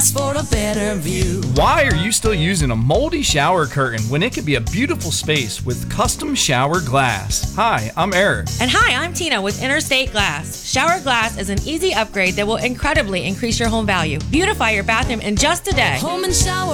glass for a better view. Why are you still using a moldy shower curtain when it could be a beautiful space with custom shower glass? Hi, I'm Eric. And hi, I'm Tina with Interstate Glass. Shower glass is an easy upgrade that will incredibly increase your home value. Beautify your bathroom in just a day. Home and shower